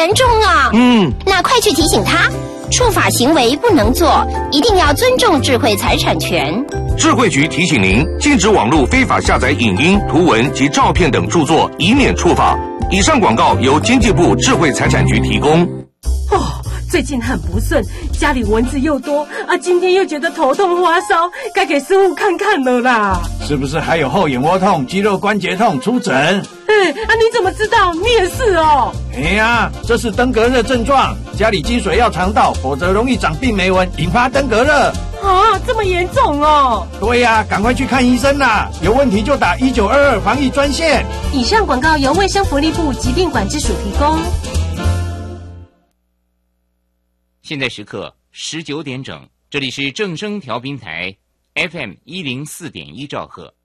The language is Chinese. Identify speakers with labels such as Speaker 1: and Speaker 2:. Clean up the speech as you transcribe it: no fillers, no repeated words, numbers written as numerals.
Speaker 1: 严重啊！那快去提醒他，触法行为不能做，一定要尊重智慧财产权。
Speaker 2: 智慧局提醒您，禁止网络非法下载影音、图文及照片等著作，以免触法。以上广告由经济部智慧财产局提供。
Speaker 3: 最近很不顺，家里蚊子又多啊，今天又觉得头痛发烧，该给师傅看看了啦。
Speaker 4: 是不是还有后眼窝痛、肌肉关节痛？出诊。
Speaker 3: 你怎么知道？你也是哦。
Speaker 4: 这是登革热症状，家里积水要常倒，否则容易长病媒蚊，引发登革热。
Speaker 3: 这么严重哦？
Speaker 4: 对呀，赶快去看医生啦！有问题就打1922防疫专线。
Speaker 3: 以上广告由卫生福利部疾病管制署提供。
Speaker 5: 现在时刻19点整，这里是正声调频台 FM104.1兆赫。